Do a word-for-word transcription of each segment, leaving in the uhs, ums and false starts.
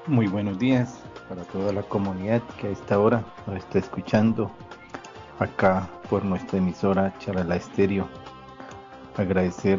Muy buenos días para toda la comunidad que a esta hora nos está escuchando acá por nuestra emisora Charalá Estéreo. Agradecer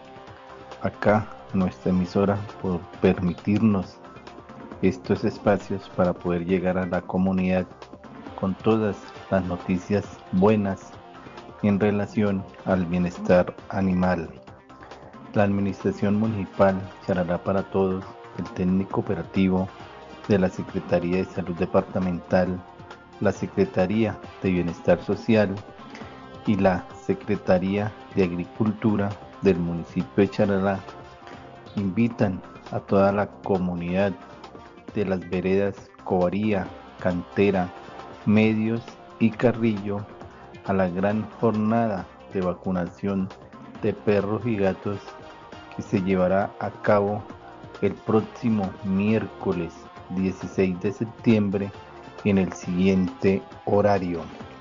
acá a nuestra emisora por permitirnos estos espacios para poder llegar a la comunidad con todas las noticias buenas en relación al bienestar animal. La Administración Municipal Charalá para Todos, el técnico operativo de la Secretaría de Salud Departamental, la Secretaría de Bienestar Social y la Secretaría de Agricultura del municipio de Charalá invitan a toda la comunidad de las veredas Covaría, Cantera, Medios y Carrillo a la gran jornada de vacunación de perros y gatos que se llevará a cabo el próximo miércoles dieciséis de septiembre en el siguiente horario: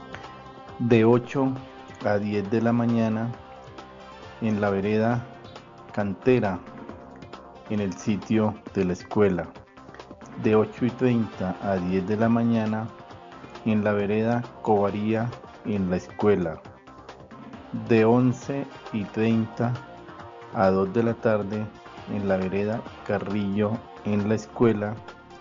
de ocho a diez de la mañana en la vereda Cantera, en el sitio de la escuela; de ocho y treinta a diez de la mañana en la vereda Covaría, en la escuela; de once y treinta a dos de la tarde en la vereda Carrillo, en la escuela;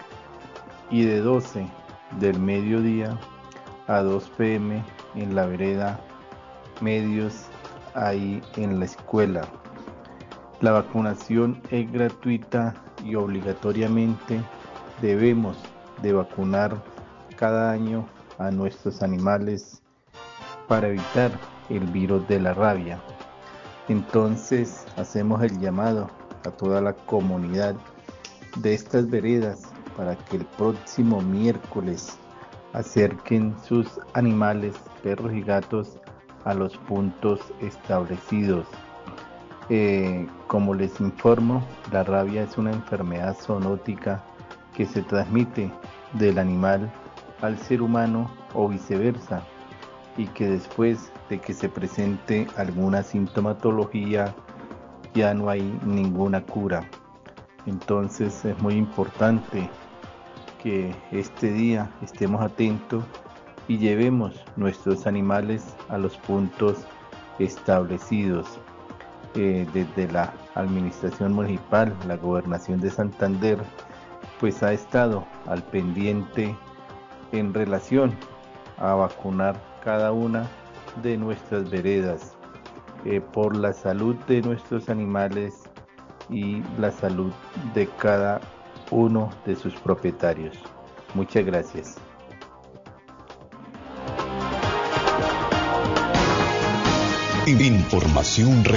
y de doce del mediodía a dos pe eme en la vereda Medios, ahí en la escuela. La vacunación es gratuita y obligatoriamente debemos de vacunar cada año a nuestros animales para evitar el virus de la rabia. Entonces hacemos el llamado a toda la comunidad de estas veredas para que el próximo miércoles acerquen sus animales, perros y gatos, a los puntos establecidos. Eh, como les informo, la rabia es una enfermedad zoonótica que se transmite del animal al ser humano o viceversa, y que después de que se presente alguna sintomatología ya no hay ninguna cura. Entonces es muy importante que este día estemos atentos y llevemos nuestros animales a los puntos establecidos. Eh, desde la administración municipal, la gobernación de Santander, pues ha estado al pendiente en relación a vacunar cada una de nuestras veredas, eh, por la salud de nuestros animales y la salud de cada uno de sus propietarios. Muchas gracias. Información